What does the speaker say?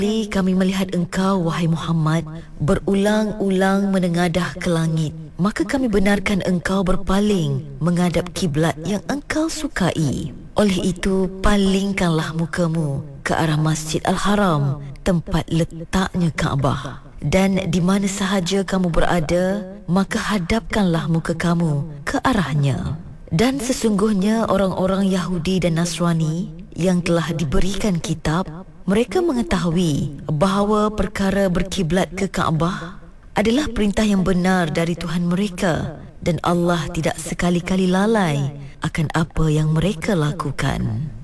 Kami melihat engkau, wahai Muhammad, berulang-ulang menengadah ke langit. Maka kami benarkan engkau berpaling menghadap kiblat yang engkau sukai. Oleh itu, palingkanlah mukamu ke arah Masjid Al-Haram, tempat letaknya Kaabah. Dan di mana sahaja kamu berada, maka hadapkanlah muka kamu ke arahnya. Dan sesungguhnya orang-orang Yahudi dan Nasrani yang telah diberikan kitab, mereka mengetahui bahawa perkara berkiblat ke Kaabah adalah perintah yang benar dari Tuhan mereka, dan Allah tidak sekali-kali lalai akan apa yang mereka lakukan.